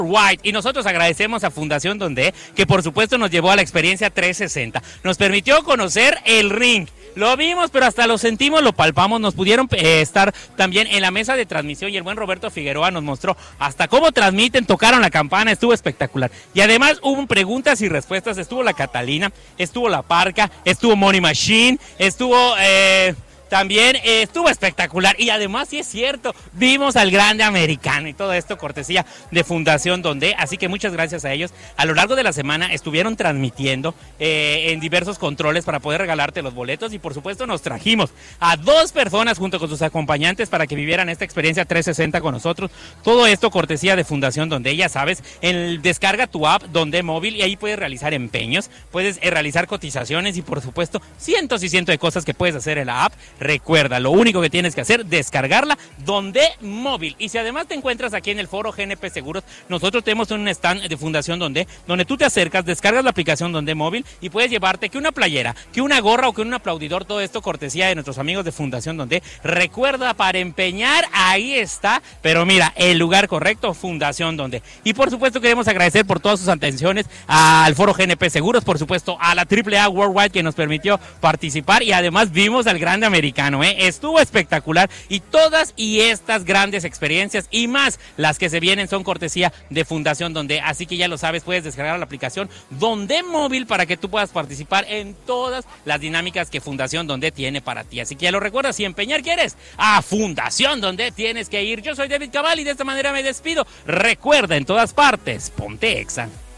White, y nosotros agradecemos a Fundación Donde, que por supuesto nos llevó a la experiencia 360, nos permitió conocer el ring. Lo vimos, pero hasta lo sentimos, lo palpamos, nos pudieron estar también en la mesa de transmisión y el buen Roberto Figueroa nos mostró hasta cómo transmiten, tocaron la campana, estuvo espectacular. Y además hubo preguntas y respuestas, estuvo la Catalina, estuvo la Parca, estuvo Money Machine, estuvo... También estuvo espectacular y además sí es cierto, vimos al grande americano y todo esto cortesía de Fundación Donde, así que muchas gracias a ellos. A lo largo de la semana estuvieron transmitiendo en diversos controles para poder regalarte los boletos y por supuesto nos trajimos a 2 personas junto con sus acompañantes para que vivieran esta experiencia 360 con nosotros. Todo esto cortesía de Fundación Donde, ya sabes, descarga tu app Donde Móvil y ahí puedes realizar empeños, puedes realizar cotizaciones y por supuesto cientos y cientos de cosas que puedes hacer en la app. Recuerda, lo único que tienes que hacer, descargarla Donde Móvil. Y si además te encuentras aquí en el foro GNP Seguros, nosotros tenemos un stand de Fundación donde tú te acercas, descargas la aplicación Donde Móvil y puedes llevarte que una playera, que una gorra o que un aplaudidor, todo esto cortesía de nuestros amigos de Fundación Donde. Recuerda, para empeñar, ahí está, pero mira, el lugar correcto, Fundación Donde. Y por supuesto queremos agradecer por todas sus atenciones al foro GNP Seguros, por supuesto a la AAA Worldwide que nos permitió participar y además vimos al grande americano. Estuvo espectacular y todas y estas grandes experiencias y más las que se vienen son cortesía de Fundación Donde, así que ya lo sabes, puedes descargar la aplicación Donde Móvil para que tú puedas participar en todas las dinámicas que Fundación Donde tiene para ti, así que ya lo recuerdas, si empeñar quieres, a Fundación Donde tienes que ir. Yo soy David Cabal y de esta manera me despido. Recuerda, en todas partes, ponte Exa.